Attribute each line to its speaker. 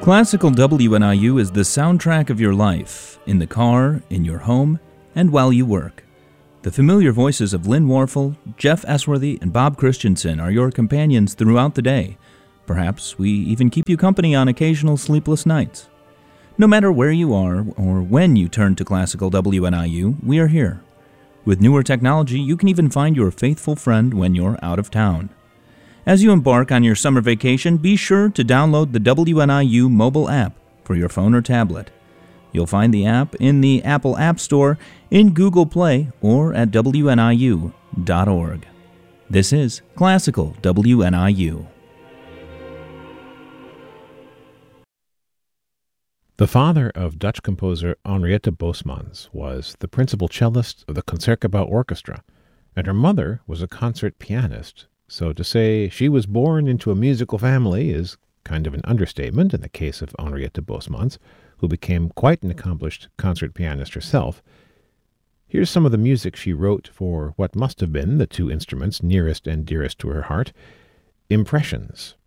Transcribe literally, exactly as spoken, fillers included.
Speaker 1: Classical W N I U is the soundtrack of your life, in the car, in your home, and while you work. The familiar voices of Lynn Warfel, Jeff Esworthy, and Bob Christensen are your companions throughout the day. Perhaps we even keep you company on occasional sleepless nights. No matter where you are or when you turn to Classical W N I U, we are here. With newer technology, you can even find your faithful friend when you're out of town. As you embark on your summer vacation, be sure to download the W N I U mobile app for your phone or tablet. You'll find the app in the Apple App Store, in Google Play, or at W N I U dot org. This is Classical W N I U.
Speaker 2: The father of Dutch composer Henriette Bosmans was the principal cellist of the Concertgebouw Orchestra, and her mother was a concert pianist. So to say she was born into a musical family is kind of an understatement in the case of Henriette Bosmans, who became quite an accomplished concert pianist herself. Here's some of the music she wrote for what must have been the two instruments nearest and dearest to her heart, Impressions.